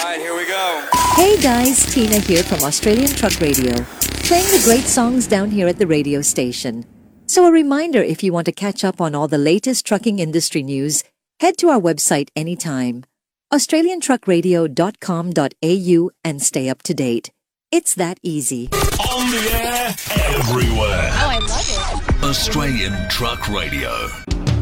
right, here we go. Hey guys, Tina here from Australian Truck Radio, playing the great songs down here at the radio station. So a reminder, if you want to catch up on all the latest trucking industry news, head to our website anytime, australiantruckradio.com.au, and stay up to date. It's that easy. On the air, everywhere. Oh, I love it. Australian Truck Radio.